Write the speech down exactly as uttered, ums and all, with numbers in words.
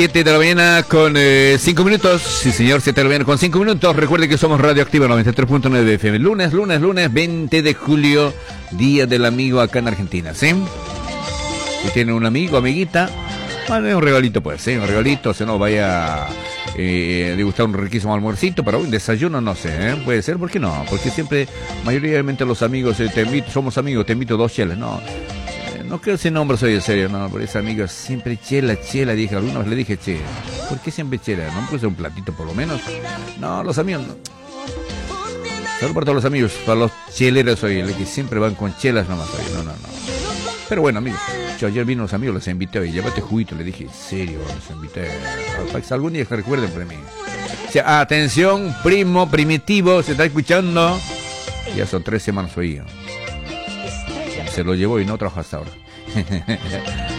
siete de la mañana con eh, cinco minutos. Sí, señor, siete de la mañana con cinco minutos. Recuerde que somos Radioactiva noventa y tres punto nueve F M. Lunes, lunes, lunes, veinte de julio, Día del Amigo acá en Argentina, ¿sí? Si tiene un amigo, amiguita, mande un regalito, pues, ¿sí? Un regalito, si no, vaya eh, a degustar un riquísimo almuercito, pero un desayuno, no sé, ¿eh? Puede ser, ¿por qué no? Porque siempre, mayoritariamente los amigos, eh, te invito, somos amigos, te invito dos chelas, no. No creo ese nombre, soy en serio, no, por ese amigo siempre chela, chela, dije, alguna vez le dije, che, ¿por qué siempre chela? ¿No puede ser un platito por lo menos? No, los amigos, no. Solo para todos los amigos, para los cheleros soy el que siempre van con chelas nomás, soy, no, no, no. Pero bueno, amigos, yo ayer vino los amigos, los invité, y llévate juguito, le dije, en serio, los invité, para que algún día que recuerden por mí. O sea, atención, primo, primitivo, se está escuchando, ya son tres semanas hoy, ¿no? Se lo llevó y no trabaja hasta ahora.